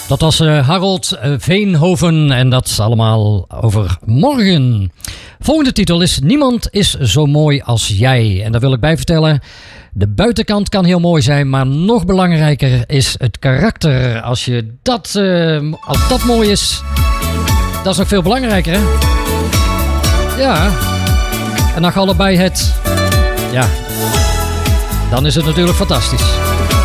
Dat was Harold Veenhoven en dat is allemaal over morgen. Volgende titel is Niemand is zo mooi als jij. En daar wil ik bij vertellen, de buitenkant kan heel mooi zijn, maar nog belangrijker is het karakter. Als dat mooi is, dat is nog veel belangrijker, hè? Ja, en als je allebei het, ja, dan is het natuurlijk fantastisch.